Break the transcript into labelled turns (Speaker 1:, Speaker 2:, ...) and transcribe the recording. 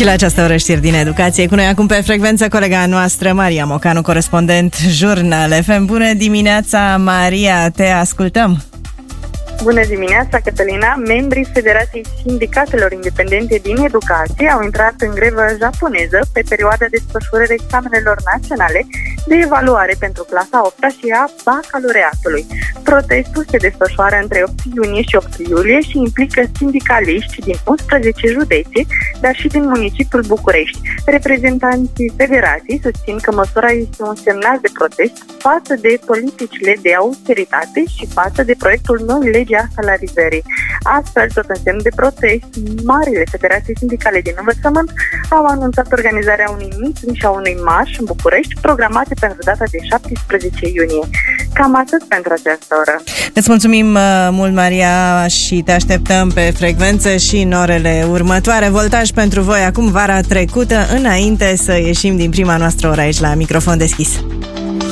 Speaker 1: Și la această oră știri din educație. Cu noi acum pe frecvență colega noastră Maria Mocanu, corespondent Jurnal FM. Bună dimineața, Maria, te ascultăm!
Speaker 2: Bună dimineața, Cătălina! Membrii Federației Sindicatelor Independente din Educație au intrat în grevă japoneză pe perioada desfășurării examenelor naționale de evaluare pentru clasa 8-a și a bacalaureatului. Protestul se desfășoară între 8 iunie și 8 iulie și implică sindicaliști din 11 județe, dar și din municipiul București. Reprezentanții federației susțin că măsura este un semnal de protest față de politicile de austeritate și față de proiectul noi legi a salarizării. Astfel, tot în semn de protest, marile federații sindicale din învățământ au anunțat organizarea unui meeting și a unui marș în București, programate pentru data de 17 iunie. Cam atât pentru această oră.
Speaker 1: Îți mulțumim mult, Maria, și te așteptăm pe frecvență și în orele următoare. Voltaj pentru voi acum vara trecută, înainte să ieșim din prima noastră oră aici la microfon deschis.